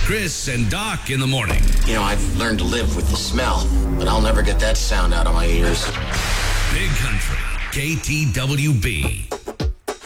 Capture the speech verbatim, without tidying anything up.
Chris and Doc in the morning. You know, I've learned to live with the smell, but I'll never get that sound out of my ears. Big Country, K T W B.